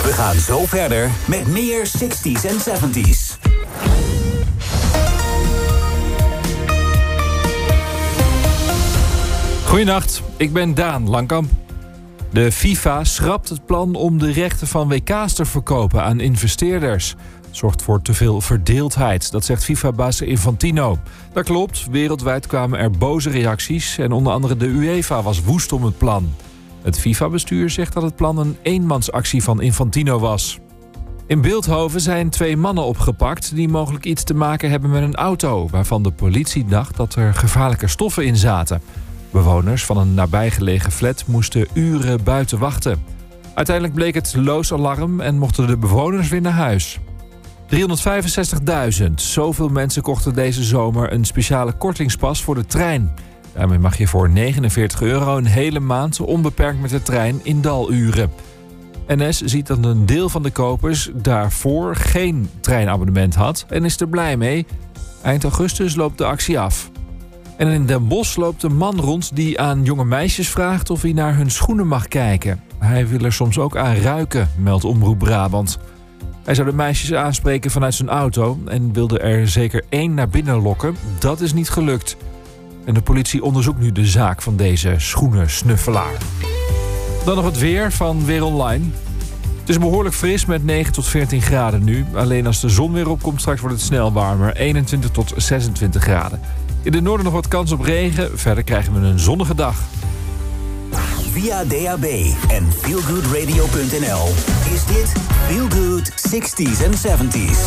We gaan zo verder met meer 60s en 70s. Goedenacht, ik ben Daan Langkamp. De FIFA schrapt het plan om de rechten van WK's te verkopen aan investeerders. Het zorgt voor te veel verdeeldheid, dat zegt FIFA-baas Infantino. Dat klopt, wereldwijd kwamen er boze reacties en onder andere de UEFA was woest om het plan. Het FIFA-bestuur zegt dat het plan een eenmansactie van Infantino was. In Bilthoven zijn 2 mannen opgepakt die mogelijk iets te maken hebben met een auto, waarvan de politie dacht dat er gevaarlijke stoffen in zaten. Bewoners van een nabijgelegen flat moesten uren buiten wachten. Uiteindelijk bleek het loos alarm en mochten de bewoners weer naar huis. 365.000, zoveel mensen kochten deze zomer een speciale kortingspas voor de trein. Daarmee mag je voor €49 een hele maand onbeperkt met de trein in daluren. NS ziet dat een deel van de kopers daarvoor geen treinabonnement had en is er blij mee. Eind augustus loopt de actie af. En in Den Bosch loopt een man rond die aan jonge meisjes vraagt of hij naar hun schoenen mag kijken. Hij wil er soms ook aan ruiken, meldt Omroep Brabant. Hij zou de meisjes aanspreken vanuit zijn auto en wilde er zeker 1 naar binnen lokken. Dat is niet gelukt. En de politie onderzoekt nu de zaak van deze schoenensnuffelaar. Dan nog het weer van Weer Online. Het is behoorlijk fris met 9 tot 14 graden nu. Alleen als de zon weer opkomt straks wordt het snel warmer. 21 tot 26 graden. In het noorden nog wat kans op regen. Verder krijgen we een zonnige dag. Via DAB en feelgoodradio.nl is dit Feel Good 60s en 70s.